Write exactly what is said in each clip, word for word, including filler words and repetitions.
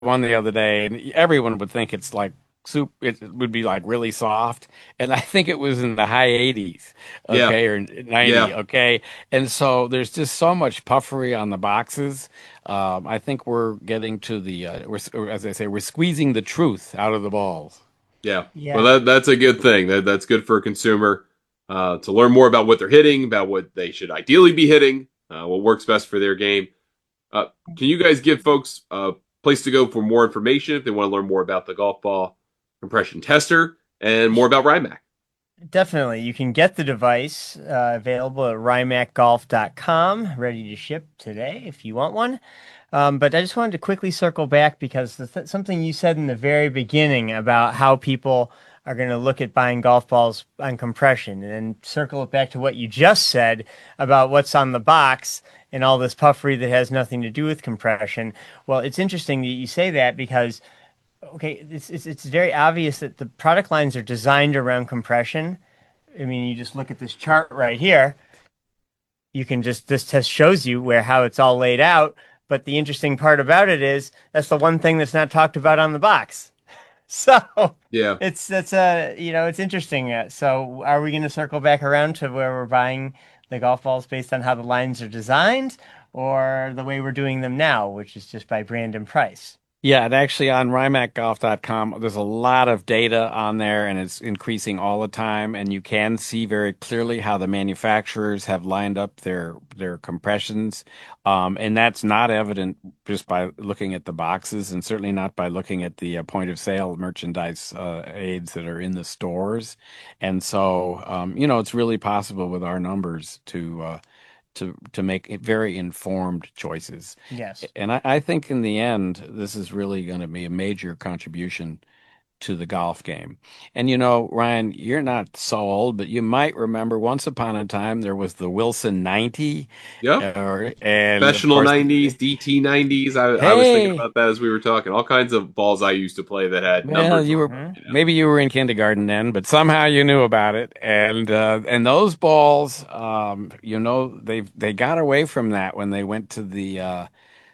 one the other day, and everyone would think it's like soup. It would be like really soft, and I think it was in the high eighties, Yeah, okay, or ninety, yeah. okay. And so there's just so much puffery on the boxes. Um, I think we're getting to the, uh, we're, as I say, we're squeezing the truth out of the balls. Yeah. Well, Yeah. that that's a good thing. That that's good for a consumer uh, to learn more about what they're hitting, about what they should ideally be hitting, uh, what works best for their game. Uh, can you guys give folks a place to go for more information if they want to learn more about the golf ball compression tester and more about Rymac? Definitely. You can get the device uh, available at rymac golf dot com, ready to ship today if you want one. Um, but I just wanted to quickly circle back because the th something you said in the very beginning about how people are going to look at buying golf balls on compression, and then circle it back to what you just said about what's on the box and all this puffery that has nothing to do with compression. Well, it's interesting that you say that because okay, it's, it's it's very obvious that the product lines are designed around compression. I mean, you just look at this chart right here. You can just this test shows you where how it's all laid out. But the interesting part about it is that's the one thing that's not talked about on the box. So Yeah. it's that's a you know it's interesting. Uh, So are we going to circle back around to where we're buying the golf balls based on how the lines are designed, or the way we're doing them now, which is just by brand and price? Yeah, and actually on rymac golf dot com, there's a lot of data on there and it's increasing all the time. And you can see very clearly how the manufacturers have lined up their their compressions. Um, and that's not evident just by looking at the boxes and certainly not by looking at the uh, point of sale merchandise uh, aids that are in the stores. And so, um, you know, it's really possible with our numbers to uh, to to make very informed choices. Yes. And I, I think in the end, this is really going to be a major contribution to the golf game. And you know, Ryan, you're not so old, but you might remember once upon a time there was the Wilson ninety, Yep. uh, and of Professional course, nineties, D T nineties. I, I was thinking hey, about that as we were talking. All kinds of balls I used to play that had well, numbers you on were them. Hmm. You know? maybe you were in kindergarten then, but somehow you knew about it. And uh, and those balls, um, you know, they they got away from that when they went to the uh,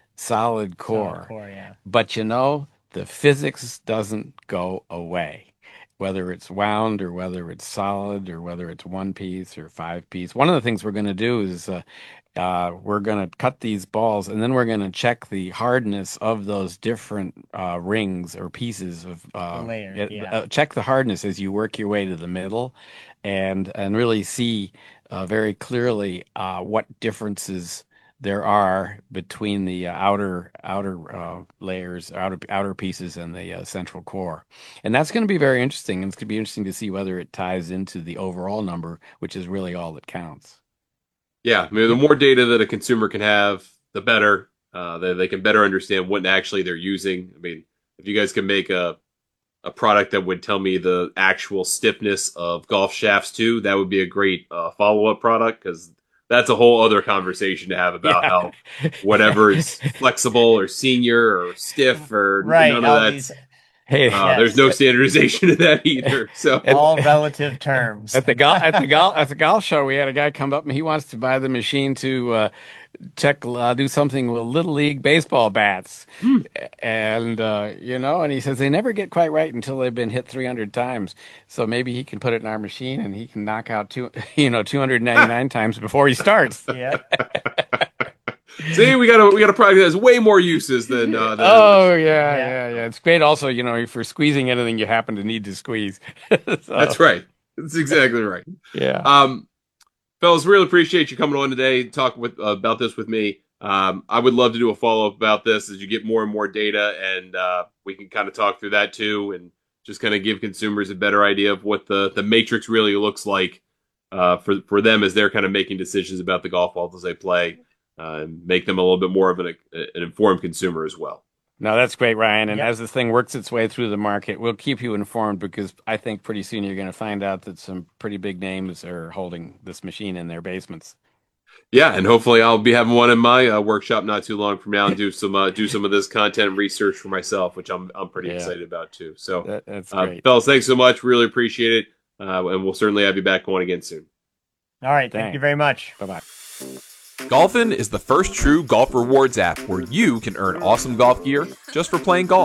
solid Solid core. core, yeah. But you know, the physics doesn't go away, whether it's wound or whether it's solid or whether it's one piece or five piece. One of the things we're going to do is uh, uh, we're going to cut these balls and then we're going to check the hardness of those different uh, rings or pieces of The uh, layer, it, yeah. uh, check the hardness as you work your way to the middle and and really see uh, very clearly uh, what differences there are between the uh, outer outer uh, layers, outer outer pieces, and the uh, central core, and that's going to be very interesting. And it's going to be interesting to see whether it ties into the overall number, which is really all that counts. Yeah. I mean, the more data that a consumer can have, the better. Uh, they, they can better understand what actually they're using. I mean, if you guys can make a, a product that would tell me the actual stiffness of golf shafts too, that would be a great uh, follow up product because that's a whole other conversation to have about Yeah. how whatever is flexible or senior or stiff or Right, none of all these, that's Hey, uh, there's yes, no standardization in that either. So at, all relative terms. at the golf at the golf at the golf show, we had a guy come up and he wants to buy the machine to uh, check uh, do something with little league baseball bats. hmm, And uh, you know, and he says they never get quite right until they've been hit three hundred times. So maybe he can put it in our machine and he can knock out two, you know, two hundred ninety-nine times before he starts. Yeah. see, we got a we got a product that has way more uses than uh, than a Oh machine. yeah, Yeah. yeah, yeah. It's great also, you know, for squeezing anything you happen to need to squeeze. So, That's right. That's exactly right. yeah. Um, fellas, really appreciate you coming on today to talk with uh, about this with me. Um, I would love to do a follow up about this as you get more and more data, and uh, we can kind of talk through that too, and just kind of give consumers a better idea of what the the matrix really looks like uh, for for them as they're kind of making decisions about the golf balls as they play, uh, and make them a little bit more of an an informed consumer as well. No, that's great, Ryan. And Yep. as this thing works its way through the market, we'll keep you informed because I think pretty soon you're going to find out that some pretty big names are holding this machine in their basements. Yeah, and hopefully I'll be having one in my uh, workshop not too long from now and do some uh, do some of this content research for myself, which I'm I'm pretty Yeah, excited about too. So, that, that's uh, great. fellas, thanks so much. Really appreciate it, uh, and we'll certainly have you back on again soon. All right. Thank you Thanks. very much. Bye bye. Golfin is the first true golf rewards app where you can earn awesome golf gear just for playing golf.